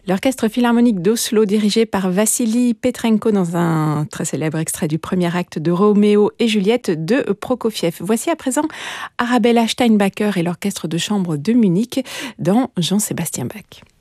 L'Orchestre philharmonique d'Oslo, dirigé par Vassili Petrenko dans un très célèbre extrait du premier acte de Roméo et Juliette de Prokofiev. Voici à présent Arabella Steinbacher et l'Orchestre de chambre de Munich dans Jean-Sébastien Bach.